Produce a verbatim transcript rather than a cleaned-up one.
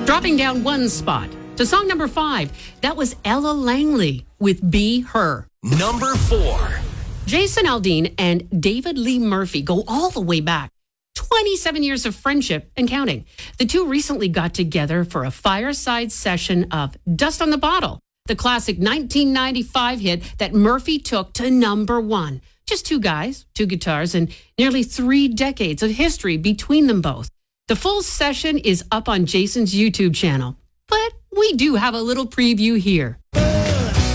Dropping down one spot to song number five. That was Ella Langley with Be Her. Number four. Jason Aldean and David Lee Murphy go all the way back. twenty-seven years of friendship and counting. The two recently got together for a fireside session of Dust on the Bottle, the classic nineteen ninety-five hit that Murphy took to number one. Just two guys, two guitars, and nearly three decades of history between them both. The full session is up on Jason's YouTube channel, but we do have a little preview here.